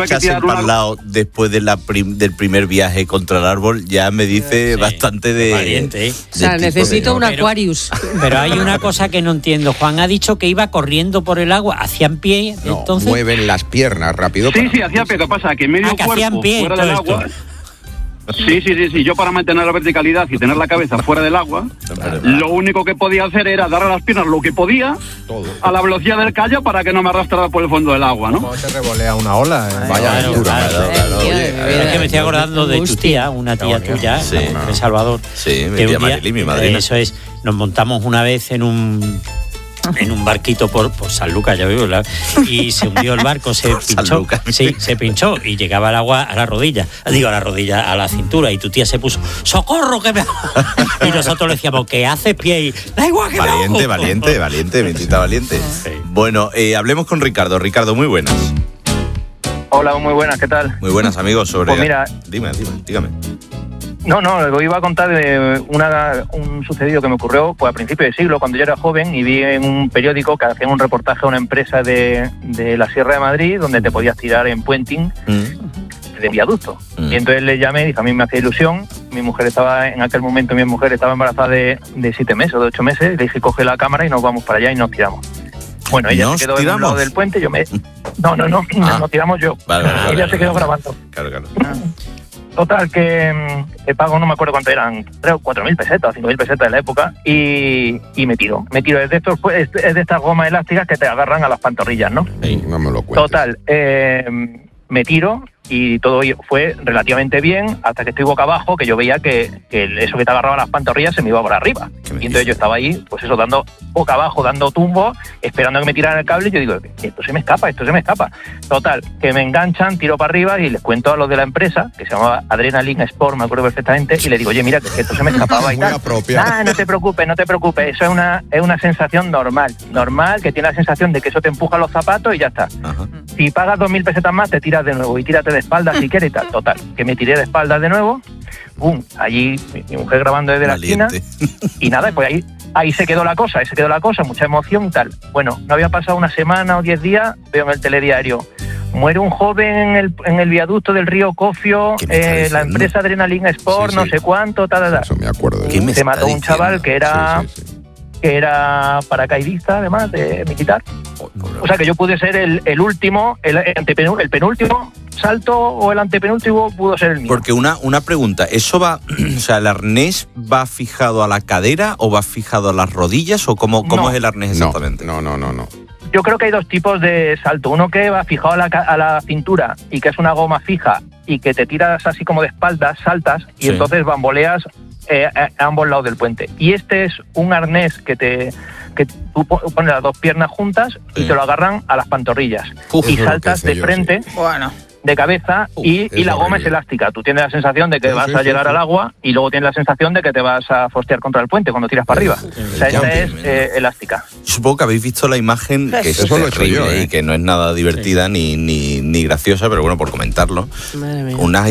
echasen para el lado después de del primer viaje contra el árbol, ya me dice bastante de... Valiente, ¿eh? O sea, necesito un Aquarius. Pero hay una cosa que no entiendo. Juan ha dicho que iba corriendo por el agua, hacían pie, No, entonces... mueven las piernas rápido. Sí, hacía pie. ¿Qué pasa? Que medio que cuerpo hacían pie, fuera del todo agua... Sí. Yo para mantener la verticalidad y tener la cabeza fuera del agua, lo único que podía hacer era darle a las piernas lo que podía a la velocidad del callo para que no me arrastrara por el fondo del agua, ¿no? ¿Cómo te revolea una ola? Vaya aventura. Es que me estoy acordando de tu tía, una tía tuya, de Salvador. Sí, mi tía Marilyn, mi madrina. Eso es, nos montamos una vez en un barquito por San Lucas, ya veo, ¿verdad? Y se hundió el barco, se pinchó. Sí, se pinchó y llegaba el agua a la rodilla. Digo, a la rodilla, a la cintura. Y tu tía se puso, ¡socorro! Que me... Y nosotros le decíamos, ¿qué haces, pie? Y, ¡da igual que Valiente, mentita valiente. Sí. Bueno, hablemos con Ricardo. Ricardo, muy buenas. Hola, muy buenas, ¿qué tal? Muy buenas, amigos. Sobre... Pues mira... Dígame. No, os iba a contar de un sucedido que me ocurrió pues a principios de siglo, cuando yo era joven, y vi en un periódico que hacían un reportaje a una empresa de la Sierra de Madrid, donde te podías tirar en puenting de viaducto. Y entonces le llamé, y a mí me hacía ilusión. En aquel momento mi mujer estaba embarazada de 7 meses o de 8 meses, le dije, coge la cámara y nos vamos para allá y nos tiramos. Bueno, ella se quedó en un lado del puente, nos tiramos yo. Vale, ella se quedó grabando. Claro. Total, que pago, no me acuerdo cuánto eran, 3 o 4.000 pesetas, 5.000 pesetas de la época, y me tiro. Es de estas gomas elásticas que te agarran a las pantorrillas, ¿no? No me lo cuentes. Total, me tiro y todo fue relativamente bien hasta que estoy boca abajo, que yo veía que eso que te agarraba las pantorrillas se me iba por arriba. Y entonces yo estaba ahí, pues eso, dando boca abajo, dando tumbo, esperando a que me tiraran el cable, y yo digo, esto se me escapa. Total, que me enganchan, tiro para arriba y les cuento a los de la empresa, que se llamaba Adrenaline Sport, me acuerdo perfectamente, y le digo, oye, mira, que esto se me escapaba y tal. No te preocupes, eso es una sensación normal, que tiene la sensación de que eso te empuja los zapatos y ya está. Ajá. Si pagas 2.000 pesetas más, te tiras de nuevo y tírate de espaldas si quieres y tal. Total, que me tiré de espaldas de nuevo, allí mi mujer grabando desde Valiente. la esquina, y nada, pues ahí se quedó la cosa, mucha emoción y tal. Bueno, no había pasado una semana o 10 días, veo en el telediario, muere un joven en el viaducto del río Cofio, la empresa Adrenaline Sport, no sé cuánto, Eso me acuerdo. Se mató un chaval que era... que era paracaidista, además, de militar. O sea, que yo pude ser el último, el penúltimo salto, o el antepenúltimo pudo ser el mío. Porque una pregunta, ¿eso va, o sea, el arnés va fijado a la cadera o va fijado a las rodillas, o cómo es el arnés exactamente? No. Yo creo que hay dos tipos de salto. Uno que va fijado a la cintura y que es una goma fija y que te tiras así como de espaldas, saltas, y entonces bamboleas a ambos lados del puente. Y este es un arnés que tú pones las dos piernas juntas y te lo agarran a las pantorrillas. Y saltas de frente, de cabeza, y la goma es elástica. Tú tienes la sensación de que vas a llegar al agua, y luego tienes la sensación de que te vas a fostear contra el puente cuando tiras para arriba. O sea, esta es elástica. Supongo que habéis visto la imagen, que es terrible y que no es nada divertida ni graciosa, pero bueno, por comentarlo. Una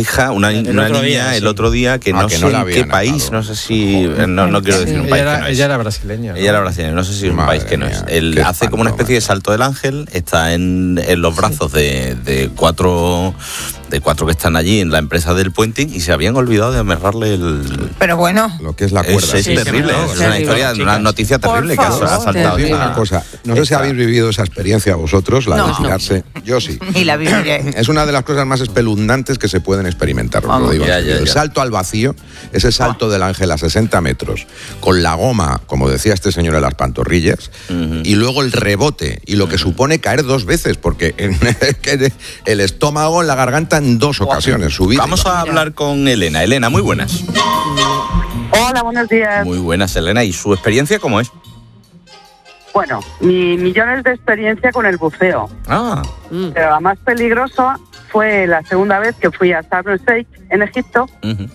niña el otro día que no sé en qué país, no sé si... No quiero decir un país que no es. Ella era brasileña. Ella era brasileña, no sé si es un país que no es. Él hace como una especie de salto del ángel, está en los brazos de cuatro que están allí en la empresa del puenting, y se habían olvidado de amarrarle Pero bueno, lo que es la cuerda. Es terrible, es una historia, una noticia terrible que ha saltado. Una cosa, no sé si habéis vivido esa experiencia vosotros, la de tirarse. Yo sí. Y la viviré. Es una de las cosas más espeluznantes que se pueden experimentar, os lo digo. El salto al vacío, ese salto del ángel a 60 metros, con la goma, como decía este señor, en las pantorrillas, y luego el rebote, y lo que supone caer 2 veces, porque el estómago en la garganta en 2 ocasiones. Vamos a hablar con Elena. Elena, muy buenas. Hola, buenos días. Muy buenas, Elena. ¿Y su experiencia cómo es? Bueno, millones de experiencia con el buceo. Pero la más peligrosa fue la segunda vez que fui a Sharm el Sheikh, en Egipto.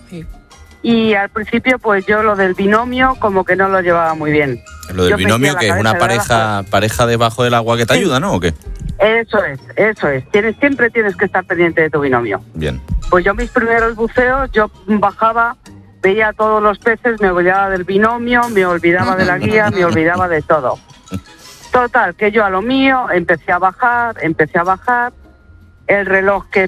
Y al principio, pues yo lo del binomio como que no lo llevaba muy bien. Lo del binomio, que es una pareja debajo del agua que te ayuda, ¿no? ¿O qué? Eso es. Siempre tienes que estar pendiente de tu binomio. Bien. Pues yo mis primeros buceos, yo bajaba, veía todos los peces, me olvidaba del binomio, me olvidaba de la guía, me olvidaba de todo. Total, que yo a lo mío empecé a bajar, el reloj que